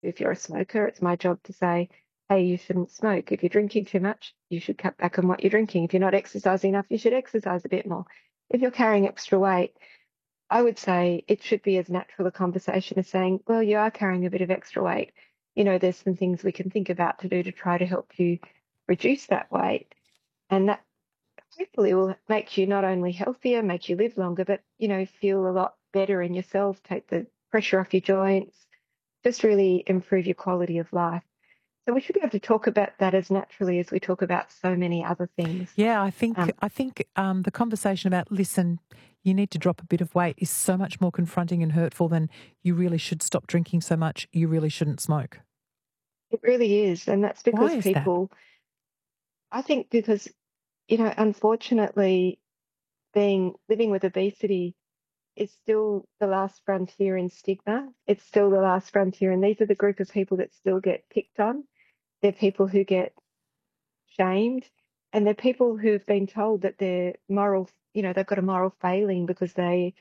If you're a smoker, it's my job to say, hey, you shouldn't smoke. If you're drinking too much, you should cut back on what you're drinking. If you're not exercising enough, you should exercise a bit more. If you're carrying extra weight, I would say it should be as natural a conversation as saying, well, you are carrying a bit of extra weight. There's some things we can think about to do to try to help you reduce that weight. And that hopefully will make you not only healthier, make you live longer, but, feel a lot better in yourself, take the pressure off your joints, just really improve your quality of life. So we should be able to talk about that as naturally as we talk about so many other things. Yeah, I think Um, I think the conversation about, listen, you need to drop a bit of weight is so much more confronting and hurtful than you really should stop drinking so much, you really shouldn't smoke. it really is. And that's Why because is that? people, I think because, unfortunately, living with obesity is still the last frontier in stigma. It's still the last frontier. And these are the group of people that still get picked on. They're people who get shamed. And they're people who've been told that they're moral, they've got a moral failing because they,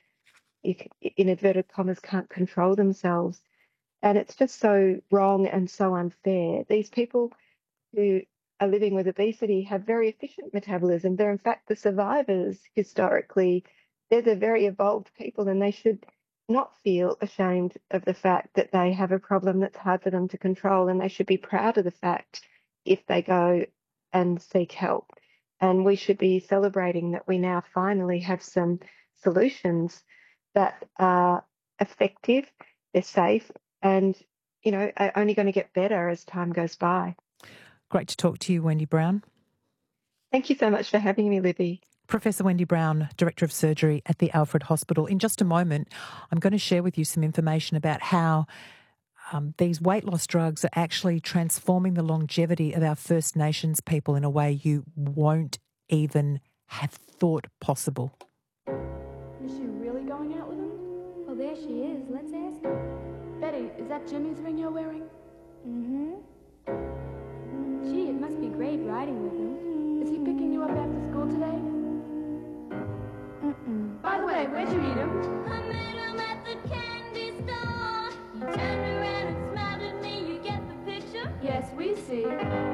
in inverted commas, can't control themselves. And it's just so wrong and so unfair. These people who are living with obesity have very efficient metabolism. They're, in fact, the survivors historically. They're the very evolved people, and they should not feel ashamed of the fact that they have a problem that's hard for them to control. And they should be proud of the fact if they go and seek help. And we should be celebrating that we now finally have some solutions that are effective, they're safe, and are only going to get better as time goes by. Great to talk to you, Wendy Brown. Thank you so much for having me, Libby. Professor Wendy Brown, Director of Surgery at the Alfred Hospital. In just a moment, I'm going to share with you some information about how these weight loss drugs are actually transforming the longevity of our First Nations people in a way you won't even have thought possible. Is she really going out with him? Oh, there she is. Let's ask her. Betty, is that Jimmy's ring you're wearing? Mm-hmm. Gee, it must be great riding with him. Is he picking you up after school today? Mm-mm. By the way, where'd you meet him? I met him at the candy store. He turned around and smiled at me. You get the picture? Yes, we see.